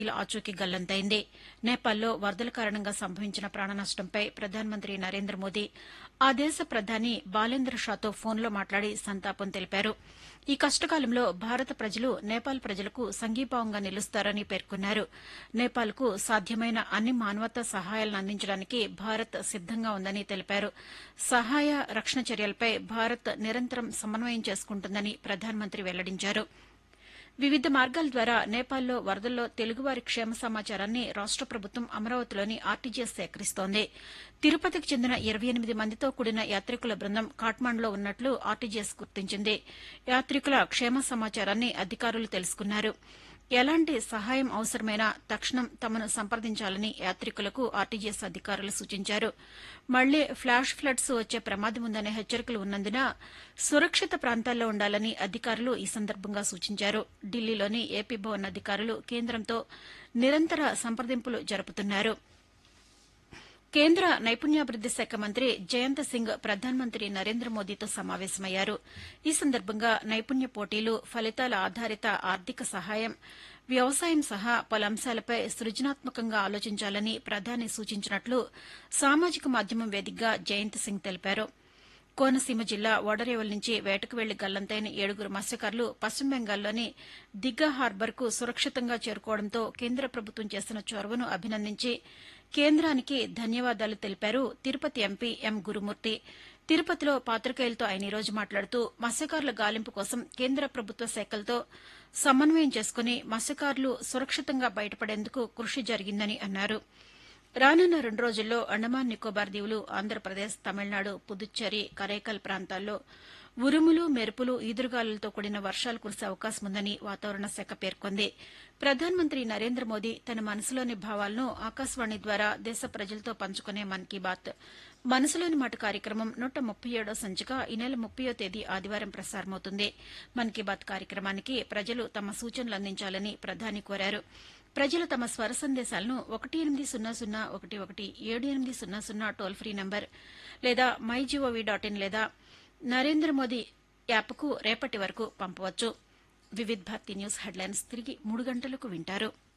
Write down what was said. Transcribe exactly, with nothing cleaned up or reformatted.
ఇలా ఆచూకీ గల్లంతైంది. నేపాల్లో వరదల కారణంగా సంభవించిన ప్రాణనష్టంపై ప్రధానమంత్రి నరేంద్ర మోదీ ఆ దేశ ప్రధాని బాలేంద్ర షాతో ఫోన్లో మాట్లాడి సంతాపం తెలిపారు. ఈ కష్టకాలంలో భారత ప్రజలు నేపాల్ ప్రజలకు సంఘీభావంగా నిలుస్తారని పేర్కొన్నారు. నేపాల్కు సాధ్యమైన అన్ని మానవతా సహాయాలను అందించడానికి భారత్ సిద్దంగా ఉందని తెలిపారు. సహాయ, రక్షణ చర్యలపై భారత్ నిరంతరం సమన్వయం చేసుకుంటుందని ప్రధానమంత్రి వెల్లడించారు. వివిధ మార్గాల ద్వారా నేపాల్లో వరదల్లో తెలుగువారి క్షేమ సమాచారాన్ని రాష్ట ప్రభుత్వం అమరావతిలోని ఆర్టీజీఎస్ సేకరిస్తోంది. తిరుపతికి చెందిన ఇరవై ఎనిమిది మందితో కూడిన యాత్రికుల బృందం కాట్మాండ్లో ఉన్నట్లు ఆర్టీజీఎస్ గుర్తించింది. యాత్రికుల క్షేమ సమాచారాన్ని అధికారులు తెలుసుకున్నారు. ఎలాంటి సహాయం అవసరమైనా తక్షణం తమను సంప్రదించాలని యాత్రికులకు ఆర్టీజీఎస్ అధికారులు సూచించారు. మళ్లీ ఫ్లాష్ ఫ్లడ్స్ వచ్చే ప్రమాదం ఉందనే హెచ్చరికలు ఉన్నందున సురక్షిత ప్రాంతాల్లో ఉండాలని అధికారులు ఈ సందర్భంగా సూచించారు. ఢిల్లీలోని ఏపీ భవన్ అధికారులు కేంద్రంతో నిరంతర సంప్రదింపులు జరుపుతున్నారు. కేంద్ర నైపుణ్యాభివృద్ది శాఖ మంత్రి జయంత్ సింగ్ ప్రధానమంత్రి నరేంద్ర మోదీతో సమావేశమయ్యారు. ఈ సందర్భంగా నైపుణ్య పోటీలు, ఫలితాల ఆధారిత ఆర్థిక సహాయం, వ్యవసాయం సహా పలు అంశాలపై సృజనాత్మకంగా ఆలోచించాలని ప్రధాని సూచించినట్లు సామాజిక మాధ్యమం వేదికగా జయంత్ సింగ్ తెలిపారు. కోనసీమ జిల్లా ఓడరేవల్ నుంచి వేటకు వెళ్లి గల్లంతైన ఏడుగురు మత్స్యకారులు పశ్చిమ బెంగాల్లోని దిఘా హార్బర్కు సురక్షితంగా చేరుకోవడంతో కేంద్ర ప్రభుత్వం చేసిన చొరవను అభినందించి కేంద్రానికి ధన్యవాదాలు తెలిపారు తిరుపతి ఎంపీ ఎం గురుమూర్తి. తిరుపతిలో పాతికేయులతో ఆయన ఈ రోజు మాట్లాడుతూ మత్స్యకారుల గాలింపు కోసం కేంద్ర ప్రభుత్వ శాఖలతో సమన్వయం చేసుకుని మత్స్యకారులు సురక్షితంగా బయటపడేందుకు కృషి జరిగిందని అన్నారు. రానున్న రెండు రోజుల్లో అండమాన్ నికోబార్ దీవులు, ఆంధ్రప్రదేశ్, తమిళనాడు, పుదుచ్చేరి, కరైకల్ ప్రాంతాల్లో ఉరుములు, మెరుపులు, ఈదురుగాలులతో కూడిన వర్షాలు కురిసే అవకాశం ఉందని వాతావరణ శాఖ పేర్కొంది. ప్రధానమంత్రి నరేంద్ర మోదీ తన మనసులోని భావాలను ఆకాశవాణి ద్వారా దేశ ప్రజలతో పంచుకునే మన్ కీ బాత్ మనసులోని మాట కార్యక్రమం నూట ముప్పై ఏడో సంచిక ఈ నెల ముప్పయో తేదీ ఆదివారం ప్రసారమవుతుంది. మన్ కీ బాత్ కార్యక్రమానికి ప్రజలు తమ సూచనలు అందించాలని ప్రధాని కోరారు. ప్రజలు తమ స్వర సందేశాలను ఒకటి ఎనిమిది సున్నా సున్నా ఒకటి ఒకటి ఏడు ఎనిమిది సున్నా సున్నా టోల్ ఫ్రీ నంబర్ లేదా మై జీఓవీ డాట్ ఇన్ లేదా నరేంద్ర మోదీ యాప్కు రేపటి వరకు పంపవచ్చు. వివిధ్ భారతి న్యూస్ హెడ్లైన్స్ తిరిగి మూడు గంటలకు వింటారు.